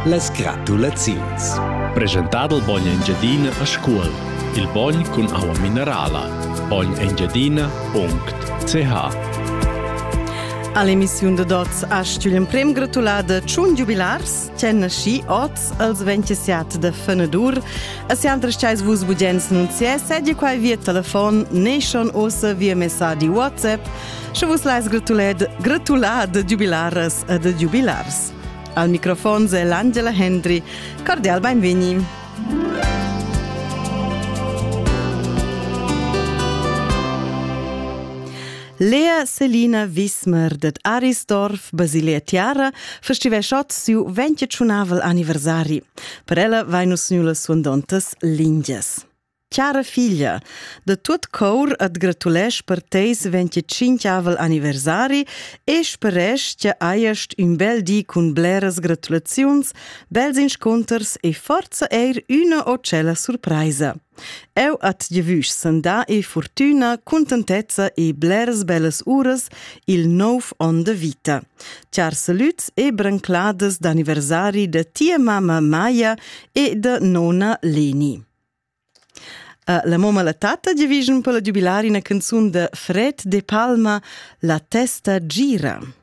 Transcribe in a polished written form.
Las gratulaziuns. Presentato il Bogn Engiadina a scuol. Il Bogn con acqua minerala. bognengiadina.ch. All'emissione de Dots a Julian Prem gratulada Tschun Jubilars, c'enna schi oz als 27 de Fenadur, a si altres chais vus bugens nunzie, sedie quai via telefon, ne schon ossa via messadi WhatsApp, se vus lais gratulada jubilares a de jubilars. Al microfon è l'Angela Henry, cordial benveni. Lea Selina Wismer det Arisdorf Basilea Tiara festive schot siu 27 anniversari. Per ella vai nus nula suondontas linges. Chiara figlia, de tut cor ad gratulesch per teis 25 anniversari e speresch che aiest un bel di cun bleras gratulaziuns, bels inconters e forza una o cella surpresa. Eu at gevüsch sanda e fortuna, contentezza e bleras bellas uras il 9 on de vita. Char saluts e branclades d'anniversari de tia mamma Maia e de nonna Leni. La mamma la tata gevischen per la jubilari una canzun de Fred De Palma, La testa gira.